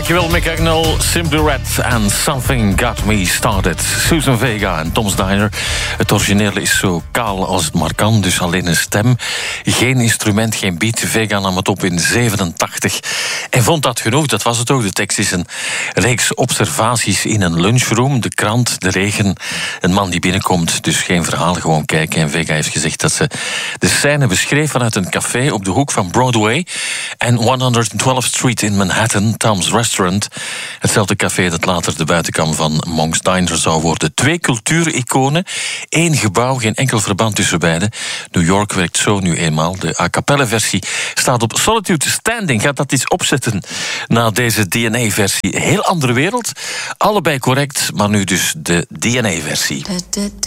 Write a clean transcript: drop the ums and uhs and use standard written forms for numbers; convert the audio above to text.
Dankjewel, Mick Agnell, Simply Red and Something Got Me Started. Susan Vega en Tom's Diner. Het origineel is zo kaal als het maar kan, dus alleen een stem. Geen instrument, geen beat. Vega nam het op in 87 en vond dat genoeg. Dat was het ook. De tekst is een reeks observaties in een lunchroom. De krant, de regen, een man die binnenkomt. Dus geen verhaal, gewoon kijken. En Vega heeft gezegd dat ze de scène beschreef vanuit een café op de hoek van Broadway en 112th Street in Manhattan, Tom's Restaurant. Hetzelfde café dat later de buitenkam van Monk's Diner zou worden. 2 cultuuriconen, 1 gebouw, geen enkel verband tussen beiden. New York werkt zo nu eenmaal. De a cappella versie staat op Solitude Standing. Gaat dat iets opzetten na deze DNA-versie? Heel andere wereld. Allebei correct, maar nu dus de DNA-versie.